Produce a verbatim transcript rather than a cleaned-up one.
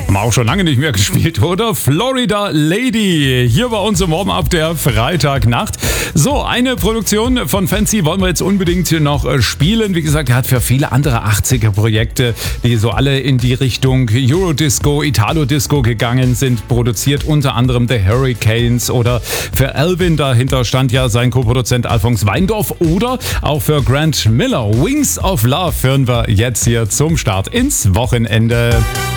Haben wir auch schon lange nicht mehr gespielt, oder? Florida Lady, hier bei uns im Warm-Up der Freitagnacht. So, eine Produktion von Fancy wollen wir jetzt unbedingt noch spielen. Wie gesagt, er hat für viele andere achtziger-Projekte, die so alle in die Richtung Eurodisco, Italo-Disco gegangen sind, produziert, unter anderem The Hurricanes oder für Alvin, dahinter stand ja sein Co-Produzent Alphonse Weindorf, oder auch für Grant Miller. Wings of Love hören wir jetzt hier zum Start ins Wochenende.